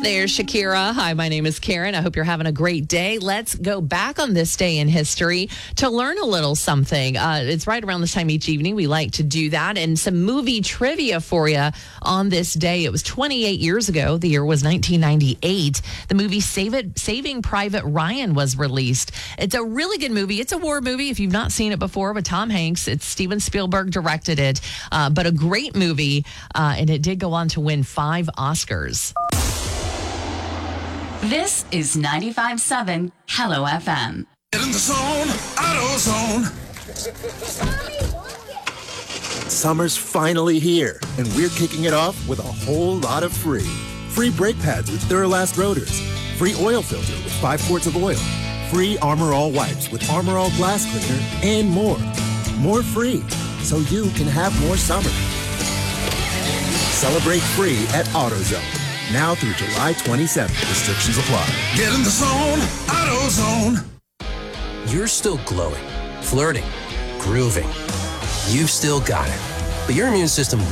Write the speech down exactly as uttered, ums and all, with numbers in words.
There's Shakira. Hi, my name is Karen. I hope you're having a great day. Let's go back on this day in history to learn a little something. Uh, it's right around this time each evening. We like to do that. And some movie trivia for you on this day. It was twenty-eight years ago. The year was nineteen ninety-eight. The movie Save It, Saving Private Ryan was released. It's a really good movie. It's a war movie if you've not seen it before with Tom Hanks. It's Steven Spielberg directed it, uh, but a great movie. Uh, and it did go on to win five Oscars. This is ninety-five point seven Hello F M. Get in the zone, AutoZone. Summer's finally here, and we're kicking it off with a whole lot of free. Free brake pads with Duralast rotors. Free oil filter with five quarts of oil. Free Armor All wipes with Armor All glass cleaner, and more. More free, so you can have more summer. Celebrate free at AutoZone. Now through July twenty-seventh. Restrictions apply. Get in the zone, AutoZone. You're still glowing, flirting, grooving. You've still got it. But your immune system